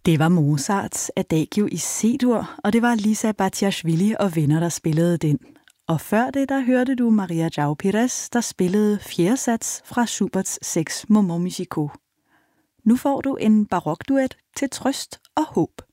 Det var Mozarts Adagio i C-dur, og det var Lisa Batiashvili og venner, der spillede den. Og før det, der hørte du Maria João Pires, der spillede fjerde sats fra Schuberts 6 Moments Musicaux. Nu får du en barokduet til trøst og håb.